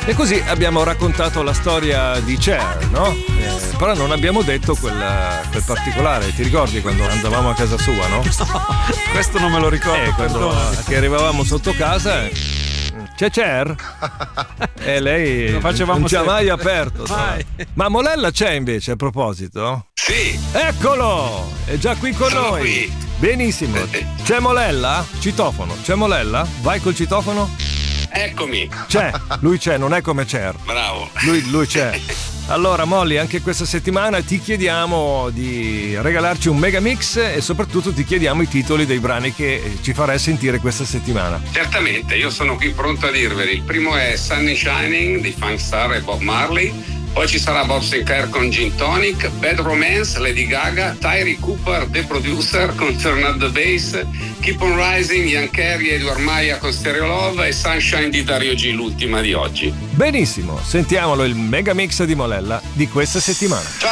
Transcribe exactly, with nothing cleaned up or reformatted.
E così abbiamo raccontato la storia di Cher, no? Eh, però non abbiamo detto quel, quel particolare. Ti ricordi quando andavamo a casa sua, no? Questo non me lo ricordo. Eh, quando che arrivavamo sotto casa. C'è Cher? E lei Lo facevamo non ci ha sempre. mai aperto. Mai. Ma Molella c'è invece a proposito? Sì. Eccolo! È già qui con Sono noi. qui. Benissimo. C'è Molella? Citofono. C'è Molella? Vai col citofono? Eccomi. C'è, lui c'è, non è come Cher. Bravo. Lui, lui c'è. Allora Molly, anche questa settimana ti chiediamo di regalarci un megamix e soprattutto ti chiediamo i titoli dei brani che ci farai sentire questa settimana. Certamente, io sono qui pronto a dirveli. Il primo è Sunny Shining di Funk Star e Bob Marley. Poi ci sarà Bob Sinclair con Gin Tonic, Bad Romance, Lady Gaga, Tyree Cooper, The Producer con Turn Up the Bass, Keep on Rising, Ian Carey, Edward Maia con Stereo Love e Sunshine di Dario G, l'ultima di oggi. Benissimo, sentiamolo il megamix di Molella di questa settimana. Ciao!